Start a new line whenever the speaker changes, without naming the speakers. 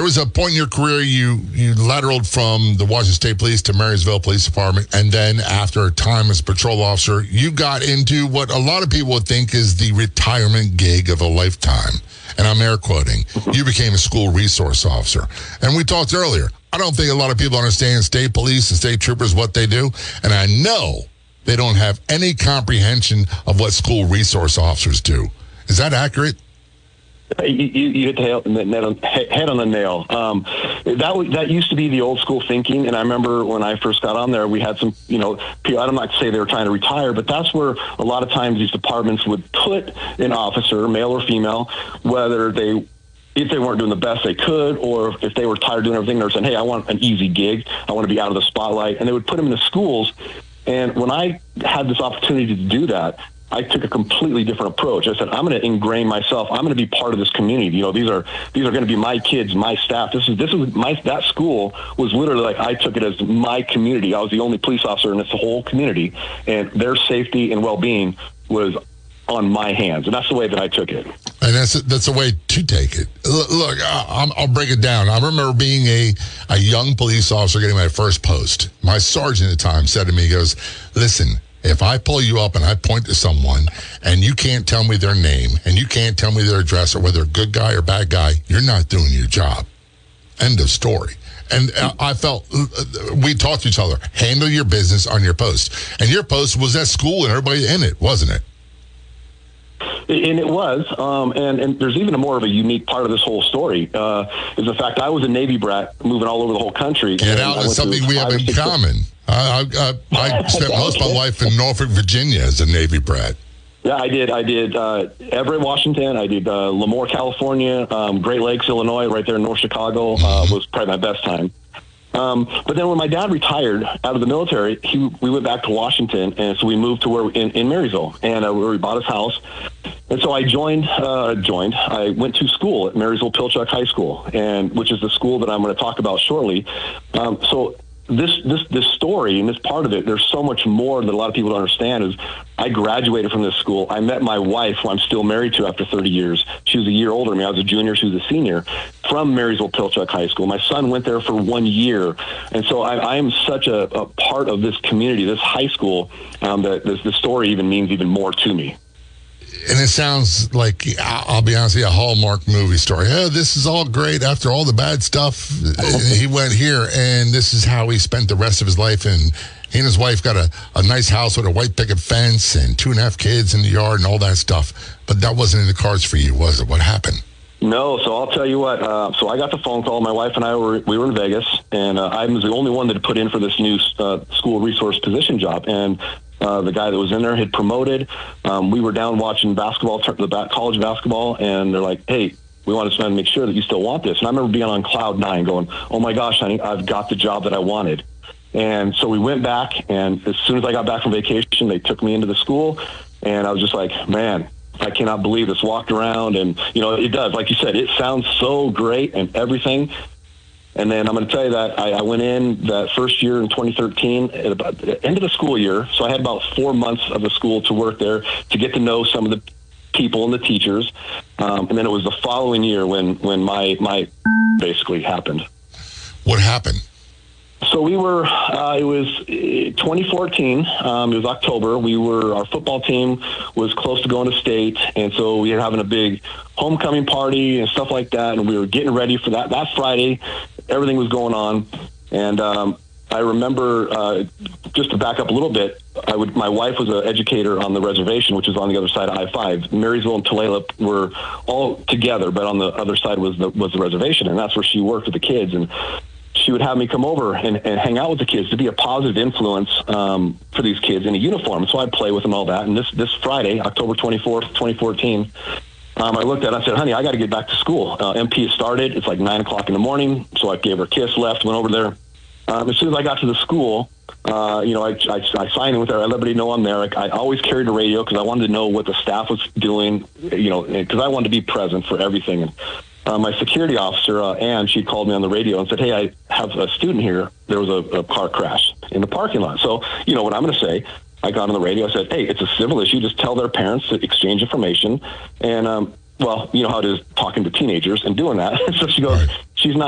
was a point in your career you lateraled from the Washington State Police to Marysville Police Department, and then after a time as a patrol officer, you got into what a lot of people would think is the retirement gig of a lifetime. And I'm air quoting. You became a school resource officer. And we talked earlier. I don't think a lot of people understand state police and state troopers, what they do. And I know they don't have any comprehension of what school resource officers do. Is that accurate?
You hit the head on the nail. That used to be the old school thinking, and I remember when I first got on there, we had some, people, I'm not to say they were trying to retire, but that's where a lot of times these departments would put an officer, male or female, whether if they weren't doing the best they could, or if they were tired of doing everything, they're saying, hey, I want an easy gig. I want to be out of the spotlight. And they would put them in the schools. And when I had this opportunity to do that, I took a completely different approach. I said, I'm going to ingrain myself. I'm going to be part of this community. These are going to be my kids, my staff. That school was literally like, I took it as my community. I was the only police officer in this whole community, and their safety and well-being was on my hands. And that's the way that I took it.
And that's the way to take it. Look, I'll break it down. I remember being a young police officer getting my first post. My sergeant at the time said to me, he goes, listen, if I pull you up and I point to someone and you can't tell me their name and you can't tell me their address or whether they're a good guy or bad guy, you're not doing your job. End of story. And I felt we talked to each other. Handle your business on your post. And your post was at school and everybody in it, wasn't it?
And it was, and there's even a more of a unique part of this whole story, is the fact I was a Navy brat moving all over the whole country.
Get out, it's something we have in common. I spent most of my life in Norfolk, Virginia as a Navy brat.
Yeah, I did Everett, Washington. I did Lemoore, California, Great Lakes, Illinois, right there in North Chicago, was probably my best time. But then when my dad retired out of the military, we went back to Washington, and so we moved to where in Marysville, and where we bought his house. And so I I went to school at Marysville Pilchuck High School, which is the school that I'm going to talk about shortly. So this story and this part of it, there's so much more that a lot of people don't understand. Is I graduated from this school. I met my wife, who I'm still married to after 30 years. She was a year older than me. I was a junior. She was a senior, from Marysville Pilchuck High School. My son went there for 1 year. And so I am such a part of this community, this high school, that the story even means even more to me.
And it sounds like, I'll be honest with you, a Hallmark movie story. Oh, this is all great. After all the bad stuff, he went here, and this is how he spent the rest of his life. And he and his wife got a nice house with a white picket fence and 2.5 kids in the yard and all that stuff. But that wasn't in the cards for you, was it? What happened?
No, so I'll tell you what. So I got the phone call. My wife and I we were in Vegas, and I was the only one that had put in for this new school resource position job. And the guy that was in there had promoted. We were down watching basketball, the college basketball, and they're like, hey, we want to make sure that you still want this. And I remember being on cloud 9 going, oh my gosh, honey, I've got the job that I wanted. And so we went back, and as soon as I got back from vacation, they took me into the school, and I was just like, man, I cannot believe this. Walked around, and, it does. Like you said, it sounds so great and everything. And then I'm going to tell you that I went in that first year in 2013 at about the end of the school year. So I had about 4 months of the school to work there to get to know some of the people and the teachers. And then it was the following year when my basically happened.
What happened?
So we were, it was 2014, it was October. Our football team was close to going to state, and so we were having a big homecoming party and stuff like that, and we were getting ready for that. That Friday, everything was going on, and I remember, just to back up a little bit, my wife was an educator on the reservation, which is on the other side of I-5. Marysville and Tulalip were all together, but on the other side was the reservation, and that's where she worked with the kids. And she would have me come over and hang out with the kids to be a positive influence for these kids in a uniform. So I'd play with them, all that. And this Friday, October 24th, 2014, I looked at it, I said, honey, I got to get back to school. MP has started. It's like 9 o'clock in the morning. So I gave her a kiss, left, went over there. As soon as I got to the school, I signed in with her. I let everybody know I'm there. I always carried a radio because I wanted to know what the staff was doing, because I wanted to be present for everything. And my security officer, Ann, she called me on the radio and said, hey, I have a student here. There was a car crash in the parking lot. So, what I'm going to say, I got on the radio. I said, hey, it's a civil issue. Just tell their parents to exchange information. And, well, you know how it is talking to teenagers and doing that. So she goes, she's not